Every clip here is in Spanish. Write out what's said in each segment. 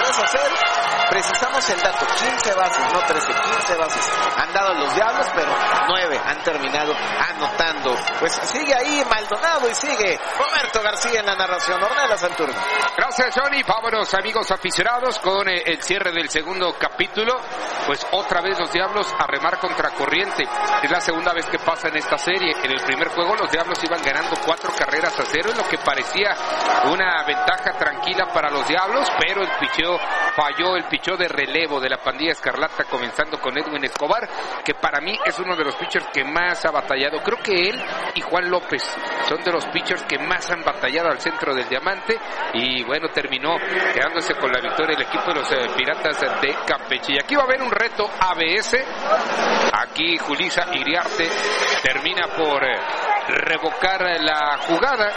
puedes hacer. Precisamos el dato, 15 bases, no 13, 15 bases han dado los Diablos, pero 9 han terminado anotando. Pues sigue ahí Maldonado y sigue Roberto García en la narración. Ornelas al turno. Gracias, Johnny. Vámonos, amigos aficionados, con el cierre del segundo capítulo. Pues otra vez los Diablos a remar contra corriente. Es la segunda vez que pasa en esta serie. En el primer juego los Diablos iban ganando 4-0, en lo que parecía una ventaja tranquila para los Diablos, pero el picheo falló, el picheo de relevo de la pandilla escarlata, comenzando con Edwin Escobar, que para mí es uno de los pitchers que más ha batallado. Creo que él y Juan López son de los pitchers que más han batallado al centro del diamante, y bueno, terminó quedándose con la victoria el equipo de los Piratas de Campeche. Y aquí va a haber un reto ABS. Aquí Julissa Iriarte termina por revocar la jugada.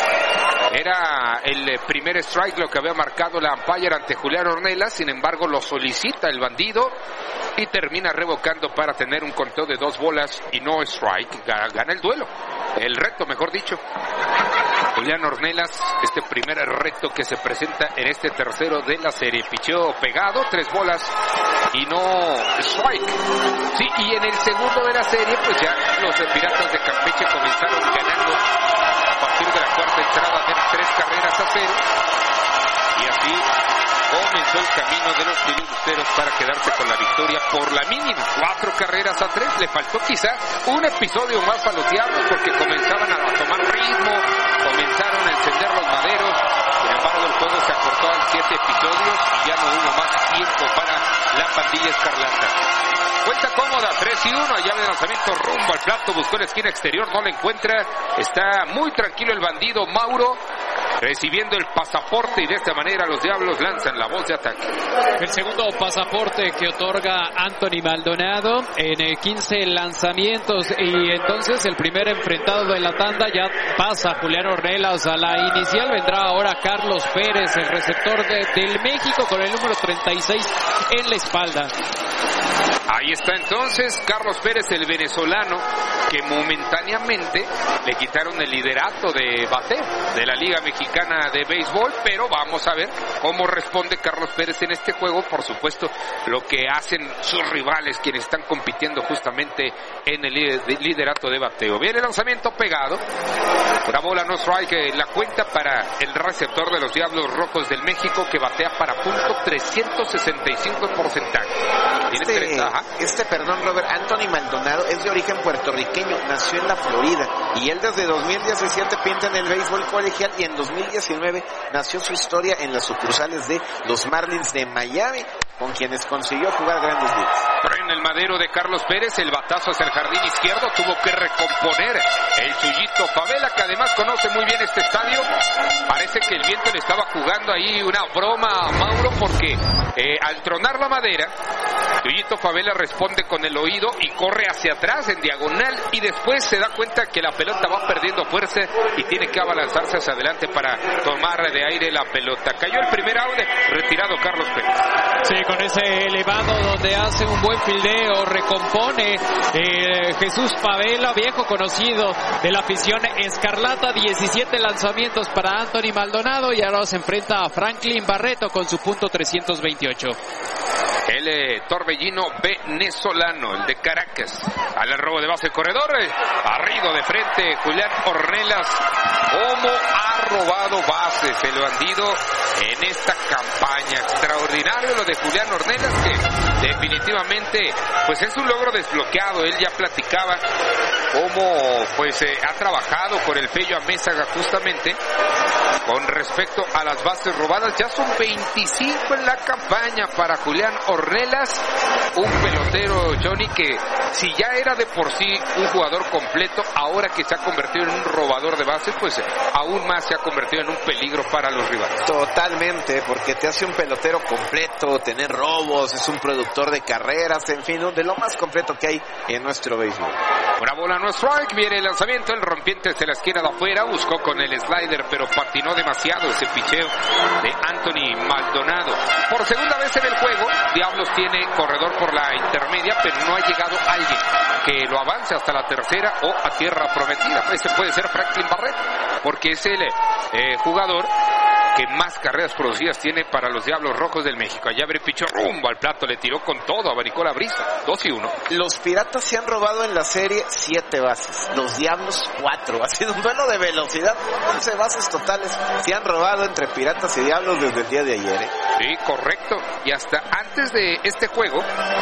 Era el primer strike lo que había marcado la umpire ante Julián Ornelas, sin embargo lo solicita el bandido y termina revocando para tener un conteo de 2 bolas y no strike. Gana el duelo, el reto mejor dicho. Julián Ornelas, este primer reto que se presenta en este tercero de la serie. Picheo pegado, 3 bolas y no strike. Sí, y en el segundo de la serie, pues ya los Piratas de Campeche comenzaron ganando a partir de la cuarta entrada de 3-0, y así comenzó el camino de los filibusteros para quedarse con la victoria por la mínima, 4-3. Le faltó quizá un episodio más a los Diablos porque comenzaban a tomar ritmo, comenzaron a encender los maderos. Sin embargo, el juego se acortó a 7 episodios y ya no hubo más tiempo para la pandilla escarlata. Cuenta cómoda, 3-1, allá de lanzamiento rumbo al plato, buscó la esquina exterior, no la encuentra, está muy tranquilo el bandido Mauro, recibiendo el pasaporte, y de esta manera los Diablos lanzan la voz de ataque. El segundo pasaporte que otorga Anthony Maldonado en 15 lanzamientos, y entonces el primer enfrentado de la tanda ya pasa Julián Ornelas a la inicial. Vendrá ahora Carlos Pérez, el receptor del México, con el número 36 en la espalda. Ahí está entonces Carlos Pérez, el venezolano, que momentáneamente le quitaron el liderato de bateo de la Liga Mexicana de Béisbol, pero vamos a ver cómo responde Carlos Pérez en este juego. Por supuesto, lo que hacen sus rivales, quienes están compitiendo justamente en el liderato de bateo. Viene el lanzamiento pegado, una bola no strike en la cuenta para el receptor de los Diablos Rojos del México, que batea para .365 en porcentaje. Perdón, Robert, Anthony Maldonado es de origen puertorriqueño, nació en la Florida, y él desde 2017 pinta en el béisbol colegial, y en 2019 nació su historia en las sucursales de los Marlins de Miami, con quienes consiguió jugar grandes ligas. En el madero de Carlos Pérez, el batazo hacia el jardín izquierdo, tuvo que recomponer el Chuyito Favela, que además conoce muy bien este estadio. Parece que el viento le estaba jugando ahí una broma a Mauro, porque al tronar la madera, Chuyito Favela responde con el oído y corre hacia atrás en diagonal, y después se da cuenta que la pelota va perdiendo fuerza y tiene que abalanzarse hacia adelante para tomar de aire la pelota. Cayó el primer out, retirado Carlos Pérez. Sí, con ese elevado donde hace un buen fildeo, recompone Jesús Favela, viejo conocido de la afición escarlata. 17 lanzamientos para Anthony Maldonado, y ahora se enfrenta a Franklin Barreto con su .328. El torbellino venezolano, el de Caracas, al robo de base corredor, barrido de frente Julián Ornelas. ¿Cómo ha robado bases el bandido en esta campaña? Extraordinario lo de Julián Ornelas, que definitivamente pues es un logro desbloqueado. Él ya platicaba cómo pues ha trabajado con el Pello Amézaga justamente con respecto a las bases robadas. Ya son 25 en la campaña para Julián Ornelas, un pelotero, Johnny, que si ya era de por sí un jugador completo, ahora que se ha convertido en un robador de bases, pues aún más se ha convertido en un peligro para los rivales. Totalmente, porque te hace un pelotero completo, tener robos, es un productor de carreras, en fin, de lo más completo que hay en nuestro béisbol. Una bola no strike, viene el lanzamiento, el rompiente desde la esquina de afuera, buscó con el slider, pero patinó demasiado ese picheo de Anthony Maldonado. Por segunda vez en el juego, Diablos tiene corredor por la intermedia, pero no ha llegado alguien que lo avance hasta la tercera o a tierra prometida. Ese puede ser Franklin Barreto, porque es el jugador que más carreras producidas tiene para los Diablos Rojos del México. Allá abre pichó rumbo al plato, le tiró con todo, abanicó la brisa, 2-1. Los Piratas se han robado en la serie 7 bases, los Diablos 4. Ha sido un duelo de velocidad, 11 bases totales se han robado entre Piratas y Diablos desde el día de ayer. Sí, correcto. Y hasta antes de este juego,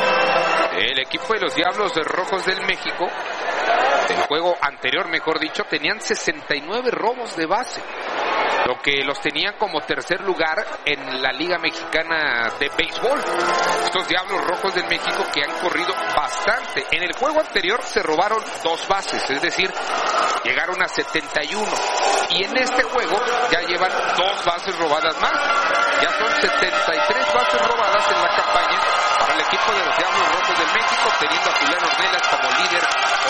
el equipo de los Diablos Rojos del México, el juego anterior, mejor dicho, tenían 69 robos de base, lo que los tenían como tercer lugar en la Liga Mexicana de Béisbol. Estos Diablos Rojos del México que han corrido bastante. En el juego anterior se robaron 2 bases, es decir, llegaron a 71. Y en este juego ya llevan 2 bases robadas más. Ya son 73 bases robadas en la campaña para el equipo de los Diablos Rojos del México, teniendo a Julián Ornelas como líder con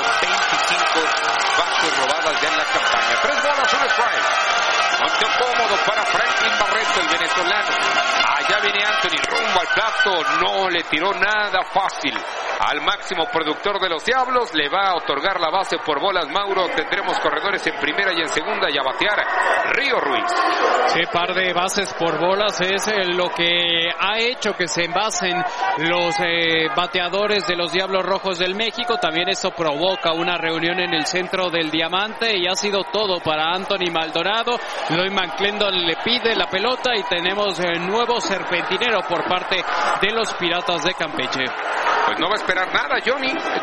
25 bases robadas ya en la campaña. 3 bolas, 1 strike. Conteo cómodo para Franklin Barreto, el venezolano. Allá viene Anthony rumbo al plato, no le tiró nada fácil al máximo productor de los Diablos. Le va a otorgar la base por bolas Mauro. Tendremos corredores en primera y en segunda y a batear Río Ruiz. Sí, par de bases por bolas es lo que ha hecho que se envasen los bateadores de los Diablos Rojos del México. También esto provoca una reunión en el centro del diamante y ha sido todo para Anthony Maldonado. Lloyd McClendon le pide la pelota y tenemos nuevo serpentinero por parte de los Piratas de Campeche. Pues no va a esperar nada John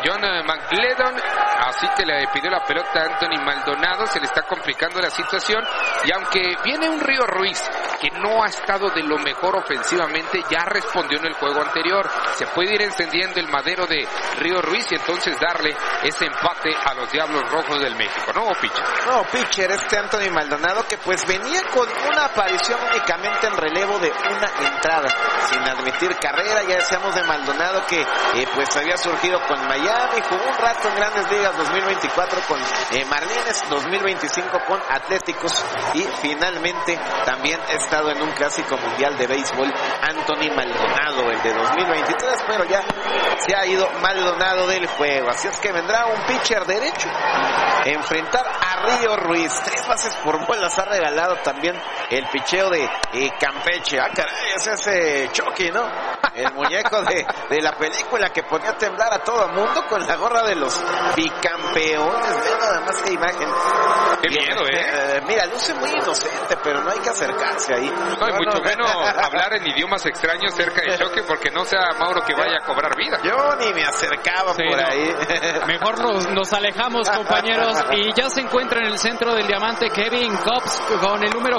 McClendon, así que le pidió la pelota a Anthony Maldonado. Se le está complicando la situación y aunque viene un Río Ruiz que no ha estado de lo mejor ofensivamente, ya respondió en el juego anterior. Se puede ir encendiendo el madero de Río Ruiz y entonces darle ese empate a los Diablos Rojos del México. ¿No, pitcher? No, pitcher, Anthony Maldonado, que pues venía con una aparición únicamente en relevo de una entrada, sin admitir carrera. Ya decíamos de Maldonado que pues había surgido con Miami, jugó un rato en Grandes Ligas, 2024 con Marlins, 2025 con Atléticos y finalmente también ha estado en un clásico mundial de béisbol Anthony Maldonado, el de 2023, pero ya se ha ido Maldonado del juego, así es que vendrá un pitcher derecho a enfrentar a Río Ruiz. 3 bases por bolas ha regalado también el picheo de Campeche. Ah, caray, es ese Chucky, ¿no? El muñeco de la película que ponía a temblar a todo mundo con la gorra de los bicampeones. Ve nada más que imagen. Qué miedo, mira, luce muy inocente, pero no hay que acercarse ahí. No, es mucho menos hablar en idiomas extraños cerca de Chucky, porque no sea Mauro que vaya a cobrar vida. Yo ni me acercaba por ahí. Mejor nos alejamos, compañeros. Y ya se encuentra en el centro del diamante Kevin Cobbs con el número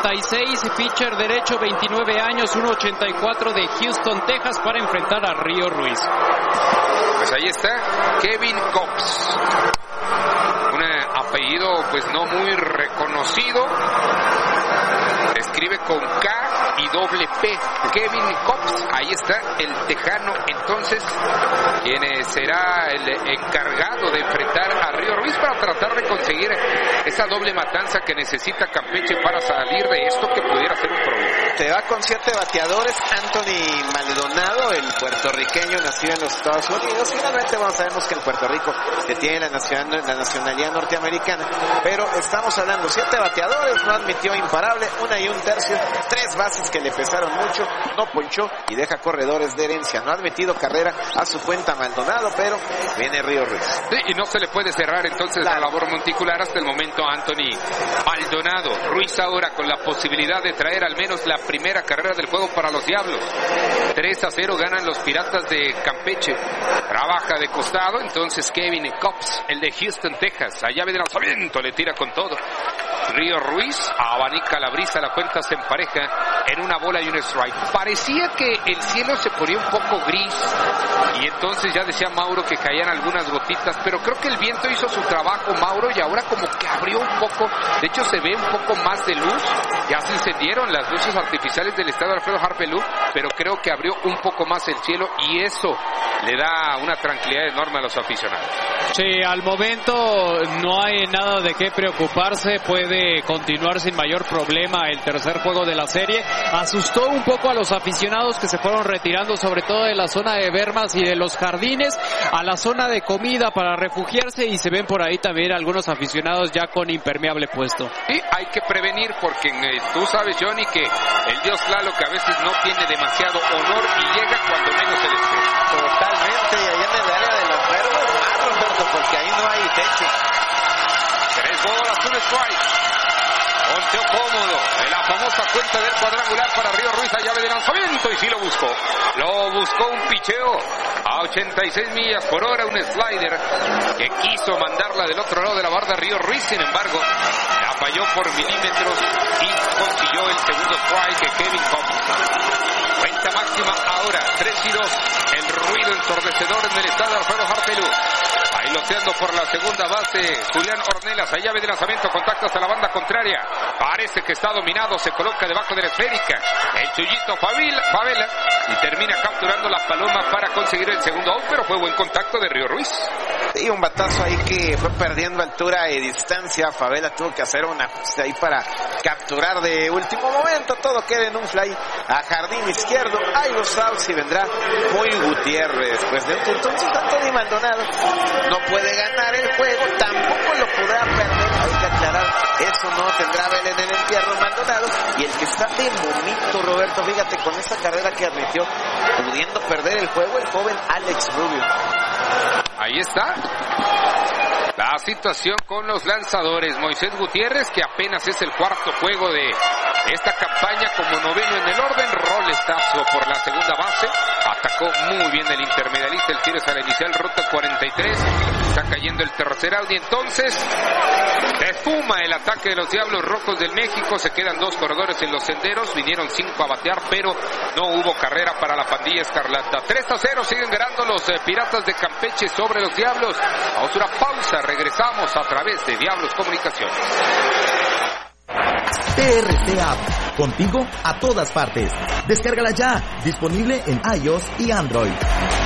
46, pitcher derecho, 29 años, 1.84 de Houston, Texas, para enfrentar a Río Ruiz. Pues ahí está Kevin Cobbs, un apellido pues no muy reconocido, escribe con K y doble P, Kevin Cobbs. Ahí está el tejano, entonces, quien será el encargado de enfrentar a Río Ruiz para tratar de conseguir esa doble matanza que necesita Campeche para salir de esto que pudiera ser un problema. Se va con 7 bateadores Anthony Maldonado, el puertorriqueño nacido en los Estados Unidos. Finalmente sabemos que en Puerto Rico se tiene la nacionalidad norteamericana, pero estamos hablando 7 bateadores, no admitió imparable, 1 1/3, 3 bases que le pesaron mucho, no ponchó y deja corredores de herencia. No ha admitido carrera a su cuenta Maldonado, pero viene Río Ruiz. Sí, y no se le puede cerrar entonces la labor monticular hasta el momento a Anthony Maldonado. Ruiz ahora con la posibilidad de traer al menos la primera carrera del juego para los Diablos. 3-0 ganan los Piratas de Campeche. Trabaja de costado, entonces Kevin Cobbs, el de Houston, Texas. Allá viene el lanzamiento, le tira con todo. Río Ruiz abanica la brisa, la cuenta se empareja en 1 bola y 1 strike. Parecía que el cielo se ponía un poco gris y entonces ya decía Mauro que caían algunas gotitas, pero creo que el viento hizo su trabajo, Mauro, y ahora como que abrió un poco. De hecho se ve un poco más de luz, ya se encendieron las luces artificiales del estadio Alfredo Harpelú, pero creo que abrió un poco más el cielo y eso le da una tranquilidad enorme a los aficionados. Sí, al momento no hay nada de qué preocuparse, puede continuar sin mayor problema el tercer juego de la serie. asustó un poco a los aficionados que se fueron retirando, sobre todo de la zona de Bermas y de los jardines, a la zona de comida para refugiarse, y se ven por ahí también algunos aficionados ya con impermeable puesto. Sí, hay que prevenir porque tú sabes, Johnny, que el dios Tlaloc que a veces no tiene demasiado honor y llega cuando menos se le espera. Totalmente, y allá en el área de los verdes, Roberto, porque ahí no hay techo. 3 bolas, 1 strike. Volteo cómodo, en la famosa cuenta del cuadrangular para Río Ruiz, a llave de lanzamiento, y sí lo buscó. Lo buscó un picheo a 86 millas por hora, un slider que quiso mandarla del otro lado de la barda Río Ruiz, sin embargo, la falló por milímetros y consiguió el segundo strike de Kevin Cobb. Cuenta máxima ahora, 3-2, el ruido ensordecedor en el estadio Alfredo Harpelú. Bailoteando por la segunda base, Julián Ornelas, a llave de lanzamiento, contacto hasta la banda contraria. Parece que está dominado, se coloca debajo de la esférica. El Chuyito Favela y termina capturando la paloma para conseguir el segundo out, pero fue buen contacto de Río Ruiz. Y un batazo ahí que fue perdiendo altura y distancia. Favela tuvo que hacer un ajuste ahí para capturar de último momento. Todo queda en un fly a jardín izquierdo. Hay los outs y vendrá Muy Gutiérrez. Pues de entonces Anthony Maldonado no puede ganar el juego, tampoco lo podrá perder. Hay que aclarar, eso no tendrá vela en el entierro Maldonado. Y el que está de momento, Roberto, fíjate, con esta carrera que admitió, pudiendo perder el juego, el joven Alex Rubio. Ahí está la situación con los lanzadores. Moisés Gutiérrez, que apenas es el cuarto juego de esta campaña como noveno en el orden. Rolestazo por la segunda base. Atacó muy bien el intermedialista. El tiro es a la inicial, ruta 43. Está cayendo el tercer out y entonces se esfuma el ataque de los Diablos Rojos del México. Se quedan 2 corredores en los senderos. Vinieron 5 a batear, pero no hubo carrera para la pandilla escarlata. 3-0 siguen ganando los Piratas de Campeche sobre los Diablos. Vamos a una pausa. Regresamos a través de Diablos Comunicaciones. TRT App, contigo a todas partes. Descárgala ya, disponible en iOS y Android.